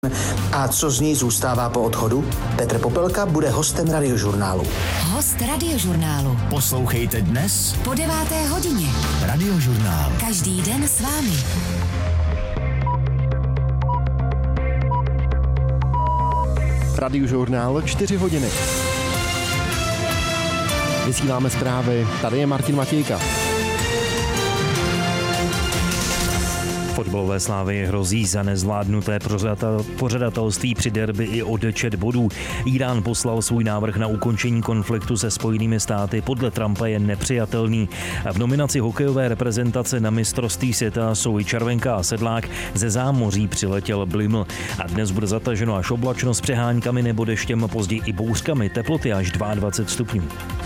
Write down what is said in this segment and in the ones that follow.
A co z něj zůstává po odchodu? Petr Popelka bude hostem Radiožurnálu. Host Radiožurnálu. Poslouchejte dnes po 9. hodině. Radiožurnál. Každý den s vámi. Radiožurnál 4 hodiny. Vysíláme zprávy. Tady je Martin Matějka. Fotbalové Slávy hrozí za nezvládnuté pořadatelství při derby i odečet bodů. Írán poslal svůj návrh na ukončení konfliktu se Spojenými státy. Podle Trumpa je nepřijatelný. V nominaci hokejové reprezentace na mistrovství světa jsou i Červenka a Sedlák. Ze zámoří přiletěl Bliml. A dnes bude zataženo až oblačno s přeháňkami nebo deštěm, později i bouřkami. Teploty až 22 stupňů.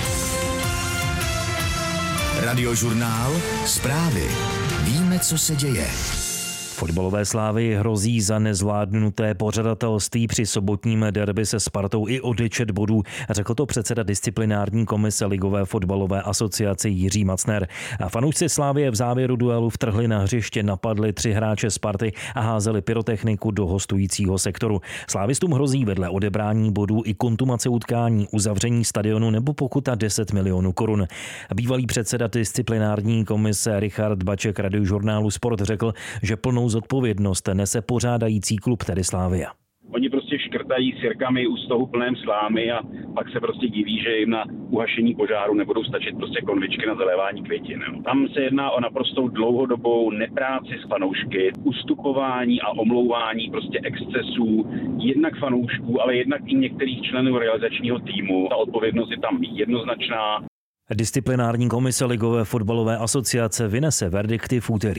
Radiožurnál. Zprávy. Víme, co se děje. Fotbalové Slávy hrozí za nezvládnuté pořadatelství při sobotním derby se Spartou i odečet bodů, řekl to předseda disciplinární komise Ligové fotbalové asociace Jiří Macner. A fanoušci Slávie v závěru duelu vtrhli na hřiště, napadli 3 hráče Sparty a házeli pyrotechniku do hostujícího sektoru. Slávistům hrozí vedle odebrání bodů i kontumace utkání, uzavření stadionu nebo pokuta 10 milionů korun. Bývalý předseda disciplinární komise Richard Baček Radiožurnálu Sport řekl, že plnou zodpovědnost nese pořádající klub, tedy Slavia. Oni prostě škrtají sirkami u stohu plném slámy a pak se prostě diví, že jim na uhašení požáru nebudou stačit prostě konvičky na zalévání květin. Tam se jedná o naprostou dlouhodobou nepráci s fanoušky, ustupování a omlouvání prostě excesů jednak fanoušků, ale jednak i některých členů realizačního týmu. Ta odpovědnost je tam jednoznačná. Disciplinární komise Ligové fotbalové asociace vynese verdikty v úterý.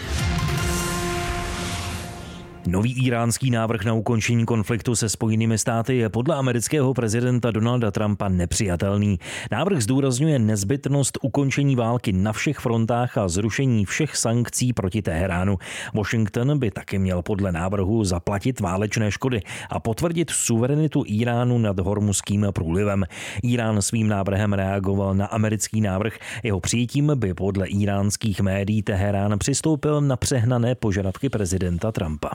Nový íránský návrh na ukončení konfliktu se Spojenými státy je podle amerického prezidenta Donalda Trumpa nepřijatelný. Návrh zdůrazňuje nezbytnost ukončení války na všech frontách a zrušení všech sankcí proti Teheránu. Washington by taky měl podle návrhu zaplatit válečné škody a potvrdit suverenitu Iránu nad Hormuzským průlivem. Irán svým návrhem reagoval na americký návrh. Jeho přijetím by podle íránských médií Teherán přistoupil na přehnané požadavky prezidenta Trumpa.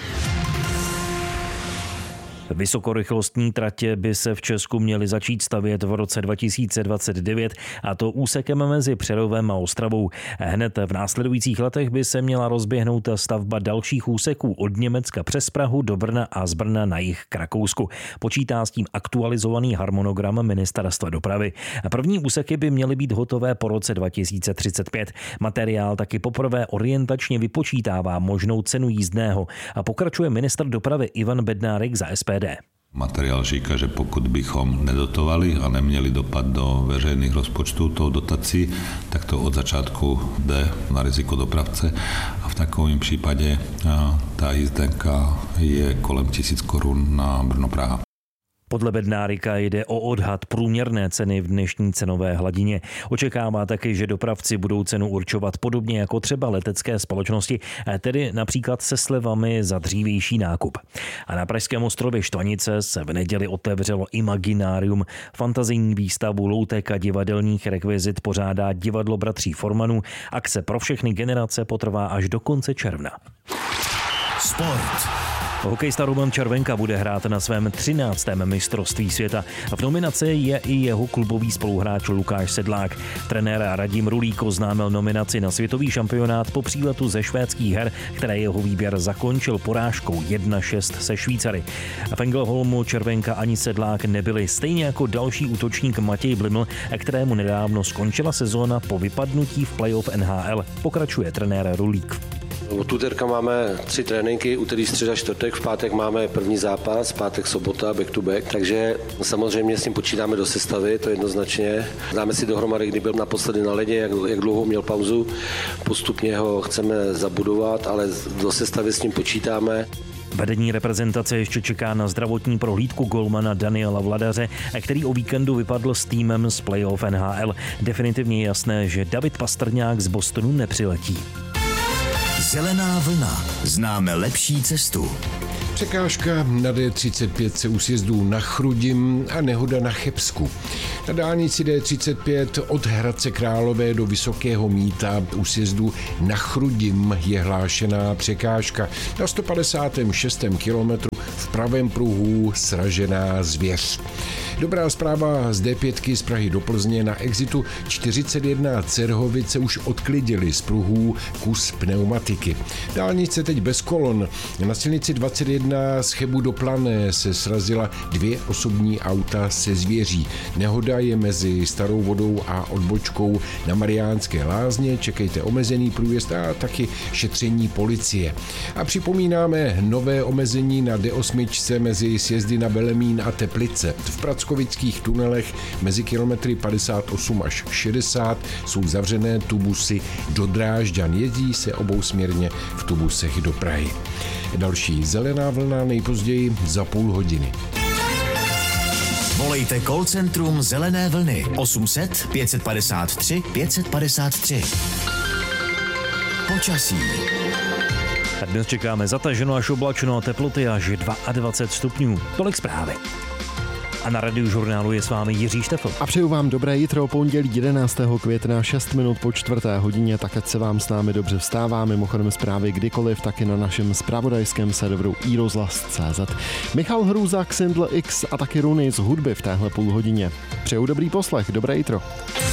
Vysokorychlostní tratě by se v Česku měly začít stavět v roce 2029, a to úsekem mezi Přerovem a Ostravou. Hned v následujících letech by se měla rozběhnout stavba dalších úseků od Německa přes Prahu do Brna a z Brna na jih k Rakousku. Počítá s tím aktualizovaný harmonogram Ministerstva dopravy. První úseky by měly být hotové po roce 2035. Materiál taky poprvé orientačně vypočítává možnou cenu jízdného a pokračuje ministr dopravy Ivan Bednárik za SPD. Materiál říká, že pokud bychom nedotovali a neměli dopad do veřejných rozpočtů tou dotací, tak to od začátku jde na riziko dopravce a v takovém případě ta jízdenka je kolem 1000 korun na Brno-Praha. Podle Bednárika jde o odhad průměrné ceny v dnešní cenové hladině. Očekává taky, že dopravci budou cenu určovat podobně jako třeba letecké společnosti, tedy například se slevami za dřívější nákup. A na pražském ostrově Štvanice se v neděli otevřelo Imaginárium. Fantazijní výstavu loutek a divadelních rekvizit pořádá divadlo bratří Formanů. Akce pro všechny generace potrvá až do konce června. Sport. Hokejista Roman Červenka bude hrát na svém 13. mistrovství světa. V nominaci je i jeho klubový spoluhráč Lukáš Sedlák. Trenér Radim Rulík oznámil nominaci na světový šampionát po příletu ze švédských her, které jeho výběr zakončil porážkou 1-6 se Švýcary. V Ängelholmu Červenka ani Sedlák nebyli, stejně jako další útočník Matěj Bliml, kterému nedávno skončila sezóna po vypadnutí v playoff NHL. Pokračuje trenér Rulík. Od úterka máme 3 tréninky, úterý, středa, čtvrtek, v pátek máme první zápas, pátek, sobota, back to back, takže samozřejmě s tím počítáme do sestavy, to jednoznačně. Dáme si dohromady, kdy byl naposledy na ledě, jak dlouho měl pauzu, postupně ho chceme zabudovat, ale do sestavy s tím počítáme. Vedení reprezentace ještě čeká na zdravotní prohlídku golmana Daniela Vladaře, který o víkendu vypadl s týmem z playoff NHL. Definitivně je jasné, že David Pastrňák z Bostonu nepřiletí. Zelená vlna. Známe lepší cestu. Překážka na D35 u sjezdů na Chrudim a nehoda na Chebsku. Na dálnici D35 od Hradce Králové do Vysokého Mýta u sjezdu na Chrudim je hlášená překážka. Na 156. kilometru v pravém pruhu sražená zvěř. Dobrá zpráva z D5 z Prahy do Plzně. Na exitu 41 Cerhovice už odklidili z pruhů kus pneumatiky. Dálnice teď bez kolon. Na silnici 21 z Chebu do Plané se srazila 2 osobní auta se zvěří. Nehoda je mezi Starou Vodou a odbočkou na Mariánské Lázně. Čekejte omezený průjezd a taky šetření policie. A připomínáme nové omezení na D8 mezi sjezdy na Belemín a Teplice. V prackovických tunelech mezi kilometry 58 až 60 jsou zavřené tubusy do Drážďan. Jezdí se obousměrně v tubusech do Prahy. Další Zelená vlna nejpozději za půl hodiny. Volejte call centrum Zelené vlny 800 553 553. Počasí. Dnes čekáme zataženo až oblačno, teploty až 22 stupňů. Tolik zprávy. A na Radiožurnálu je s vámi Jiří Štefl. A přeju vám dobré jitro, pondělí 11. května, 6 minut po 4. hodině, tak ať se vám s námi dobře vstává. Mimochodem zprávy kdykoliv, taky na našem zpravodajském serveru iRozhlas.cz. Michal Hrůza, Xindl X a taky Runy z hudby v téhle půl hodině. Přeju dobrý poslech, dobré jitro.